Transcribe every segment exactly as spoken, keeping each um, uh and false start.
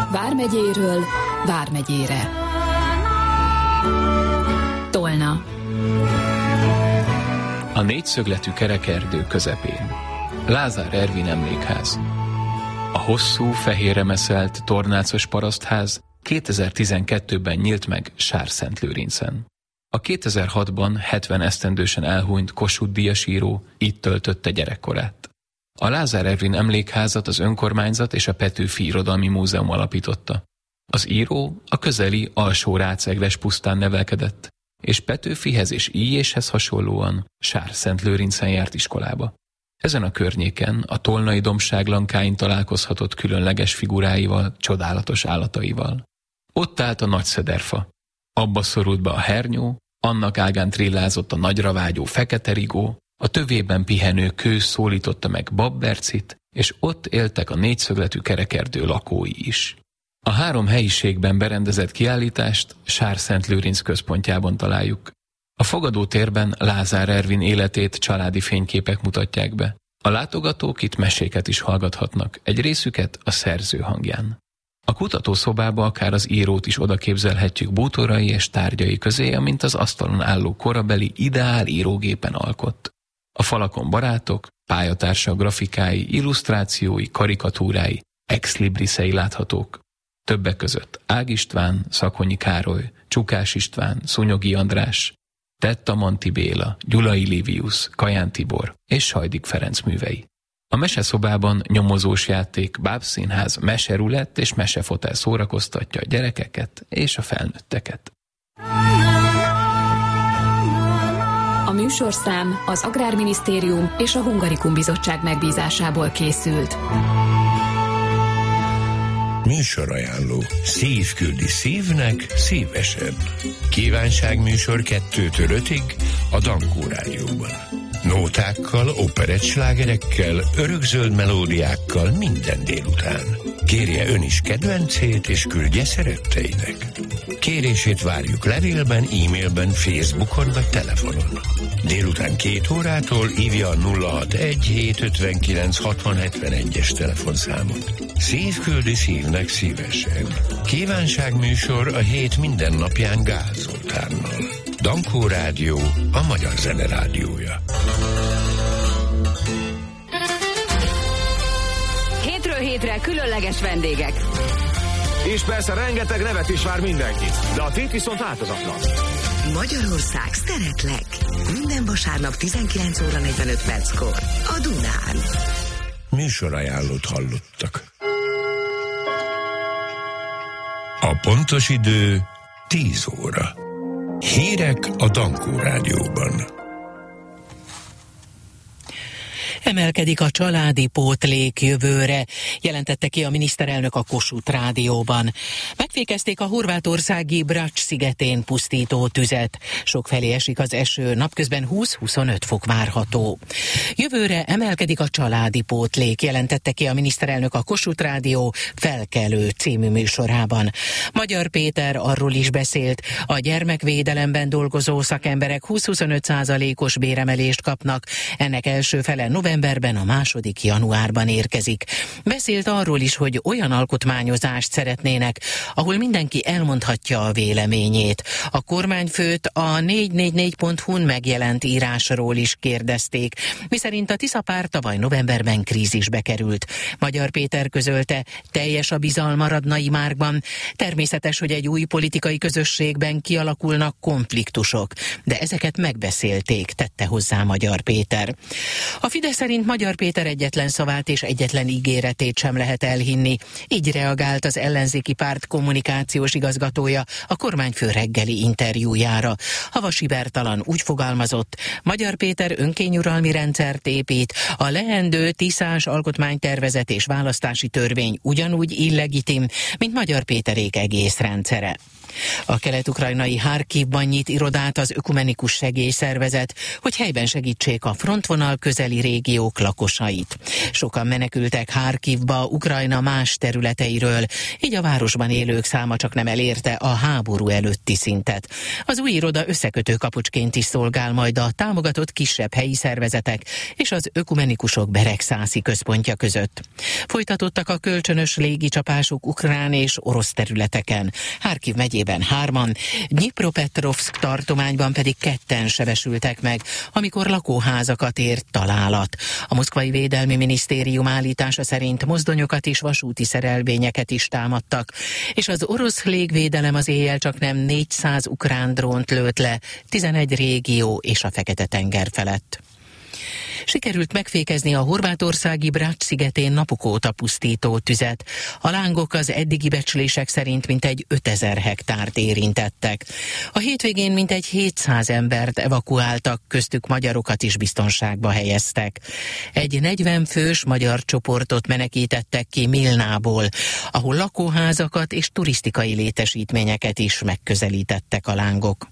Vármegyéről Vármegyére. Tolna. A négyszögletű kerekerdő közepén. Lázár Ervin emlékház. A hosszú, fehérre meszelt, tornácos parasztház kétezer-tizenkettőben nyílt meg Sárszentlőrincen. A kétezer-hatban hetven esztendősen elhunyt Kossuth-díjas író itt töltötte gyerekkorát. A Lázár Ervin emlékházat az önkormányzat és a Petőfi Irodalmi Múzeum alapította. Az író a közeli Alsó-Rácegles pusztán nevelkedett, és Petőfihez és Illyéshez hasonlóan Sárszentlőrincen járt iskolába. Ezen a környéken a tolnai dombság lankáin találkozhatott különleges figuráival, csodálatos állataival. Ott állt a nagy szederfa. Abba szorult be a hernyó, annak ágán trillázott a nagyra vágyó fekete rigó, a tövében pihenő kő szólította meg Babbercit, és ott éltek a négyszögletű kerekerdő lakói is. A három helyiségben berendezett kiállítást Sárszentlőrinc központjában találjuk. A fogadótérben Lázár Ervin életét családi fényképek mutatják be. A látogatók itt meséket is hallgathatnak, egy részüket a szerző hangján. A kutatószobába akár az írót is odaképzelhetjük bútorai és tárgyai közé, amint az asztalon álló korabeli ideál írógépen alkott. A falakon barátok, pályatársak grafikái, illusztrációi, karikatúrái, exlibriszei láthatók. Többek között Ág István, Szakonyi Károly, Csukás István, Szunyogi András, Tettamanti Béla, Gyulai Livius, Kaján Tibor és Sajdik Ferenc művei. A meseszobában nyomozós játék, bábszínház, meserulett és mesefotel szórakoztatja a gyerekeket és a felnőtteket. A műsorszám az Agrárminisztérium és a Hungarikum Bizottság megbízásából készült. Műsorajánló. Szív küldi szívnek szívesen. Kívánságműsor kettőtől ötig a Dankó Rádióban. Nótákkal, operettslágerekkel, örökzöld melódiákkal minden délután. Kérje ön is kedvencét és küldje szeretteinek. Kérését várjuk levélben, e-mailben, Facebookon vagy telefonon. Délután két órától hívja a nulla hatvanegy hétszázötvenkilenc hatvan hetvenegyes telefonszámot. Szív küldi szívnek szívesen. Kívánságműsor a hét minden napján Gál Zoltánnal. Dankó Rádió, a magyar zene rádiója. Hétről hétre különleges vendégek. És persze rengeteg nevet is vár mindenki, de a tét viszont változatlan. Magyarország szeretlek. Minden vasárnap tizenkilenc óra negyvenöt perckor a Dunán. Műsorajánlót hallottak. A pontos idő tíz óra. Hírek a Dankó Rádióban. Emelkedik a családi pótlék jövőre, jelentette ki a miniszterelnök a Kossuth Rádióban. Megfékezték a horvátországi Brač szigetén pusztító tüzet. Sokfelé esik az eső, napközben húsz-huszonöt fok várható. Jövőre emelkedik a családi pótlék, jelentette ki a miniszterelnök a Kossuth Rádió Felkelő című műsorában. Magyar Péter arról is beszélt, a gyermekvédelemben dolgozó szakemberek húsz-huszonöt százalékos béremelést kapnak, ennek első fele novemberben, a második januárban érkezik. Beszélt arról is, hogy olyan alkotmányozást szeretnének, ahol mindenki elmondhatja a véleményét. A kormányfőt a négy négy négy pont hu-n megjelent írásról is kérdezték, miszerint a Tisza párt tavaly novemberben krízisbe került. Magyar Péter közölte, teljes a bizalma Radnai Márkban. Természetes, hogy egy új politikai közösségben kialakulnak konfliktusok, de ezeket megbeszélték, tette hozzá Magyar Péter. A Fidesz szerint Magyar Péter egyetlen szavát és egyetlen ígéretét sem lehet elhinni. Így reagált az ellenzéki párt kommunikációs igazgatója a kormányfő reggeli interjújára. Havasi Bertalan úgy fogalmazott, Magyar Péter önkényuralmi rendszert épít, a leendő tiszás alkotmánytervezet és választási törvény ugyanúgy illegitim, mint Magyar Péterék egész rendszere. A kelet-ukrajnai Harkivban nyit irodát az Ökumenikus Segélyszervezet, hogy helyben segítsék a frontvonal közeli régió régiók lakosait. Sokan menekültek Harkivba, Ukrajna más területeiről, így a városban élők száma csak nem elérte a háború előtti szintet. Az új iroda összekötő kapucsként is szolgál majd a támogatott kisebb helyi szervezetek és az ökumenikusok Beregszászi központja között. Folytatottak a kölcsönös légicsapások ukrán és orosz területeken. Harkiv megyében hárman, Dnyipropetrovszk tartományban pedig ketten sebesültek meg, amikor lakóházakat ért találat. A moszkvai védelmi minisztérium állítása szerint mozdonyokat és vasúti szerelvényeket is támadtak, és az orosz légvédelem az éjjel csak nem négyszáz ukrán drónt lőtt le tizenegy régió és a Fekete-tenger felett. Sikerült megfékezni a horvátországi Brač szigetén napok óta pusztító tüzet. A lángok az eddigi becslések szerint mintegy ötezer hektárt érintettek. A hétvégén mintegy hétszáz embert evakuáltak, köztük magyarokat is biztonságba helyeztek. Egy negyven fős magyar csoportot menekítettek ki Milnából, ahol lakóházakat és turisztikai létesítményeket is megközelítettek a lángok.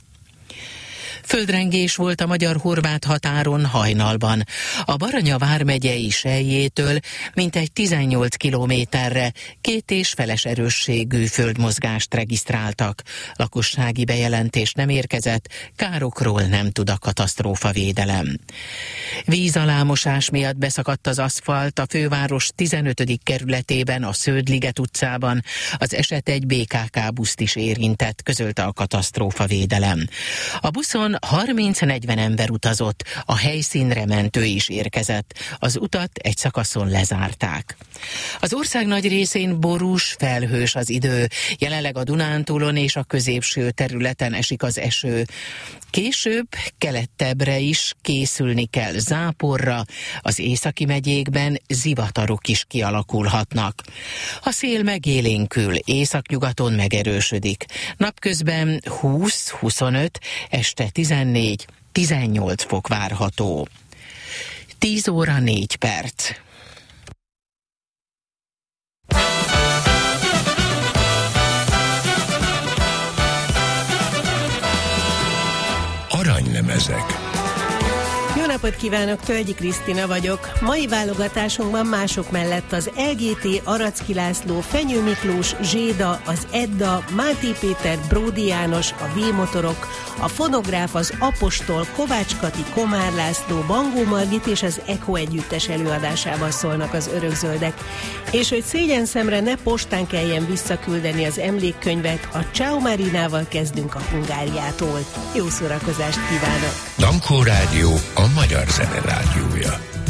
Földrengés volt a magyar-horvát határon hajnalban. A Baranya vármegyei Selyétől mintegy tizennyolc kilométerre két és feles erősségű földmozgást regisztráltak. Lakossági bejelentés nem érkezett, károkról nem tud a katasztrófavédelem. Vízalámosás miatt beszakadt az aszfalt a főváros tizenötödik kerületében, a Sződliget utcában. Az eset egy bé ká ká buszt is érintett, közölte a katasztrófavédelem. A buszon harminc-negyven ember utazott, a helyszínre mentő is érkezett. Az utat egy szakaszon lezárták. Az ország nagy részén borús, felhős az idő. Jelenleg a Dunántúlon és a középső területen esik az eső. Később kelettebbre is készülni kell záporra, az északi megyékben zivatarok is kialakulhatnak. A szél megélénkül, északnyugaton megerősödik. Napközben húsz-huszonöt, este tizennégy-tizennyolc fok várható. tíz óra négy perc. Aranylemezek. Jó napot kívánok, Tölgyi Krisztina vagyok. Mai válogatásunkban mások mellett az el gé té, Aracki László, Fenyő Miklós, Zséda, az Edda, Máté Péter, Bródi János, a V-motorok, a Fonográf, az Apostol, Kovács Kati, Komár László, Bangó Margit és az Echo együttes előadásával szólnak az Örökzöldek. És hogy szégyenszemre ne postán kelljen visszaküldeni az emlékkönyvet, a Ciao Marinával kezdünk a Hungáriától. Jó szórakozást kívánok! Dankó Rádió, a magyar zene rádiója.